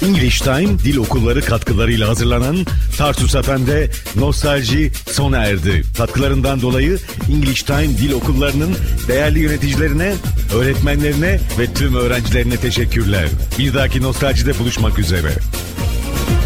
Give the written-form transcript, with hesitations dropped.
English Time Dil Okulları katkılarıyla hazırlanan Tarsus FM'de nostalji sona erdi. Katkılarından dolayı English Time Dil Okulları'nın değerli yöneticilerine, öğretmenlerine ve tüm öğrencilerine teşekkürler. Bir dahaki nostaljide buluşmak üzere.